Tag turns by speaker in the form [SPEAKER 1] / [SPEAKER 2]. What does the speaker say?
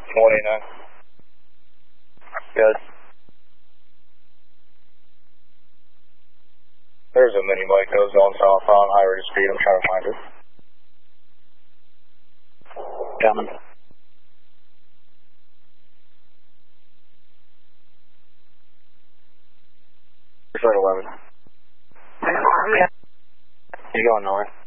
[SPEAKER 1] 189. Good. There's a mini bike that was going southbound, high rate of speed. I'm trying to find it. Coming. Resort 11. You going north?